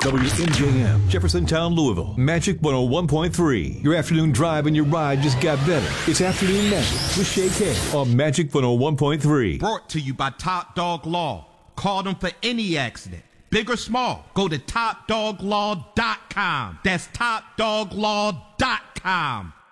WMJM, Jeffersontown, Louisville. Magic 101.3. Your afternoon drive and your ride just got better. It's Afternoon Magic with Shay K on Magic 101.3. Brought to you by Top Dog Law. Call them for any accident, big or small. Go to TopDogLaw.com. That's TopDogLaw.com.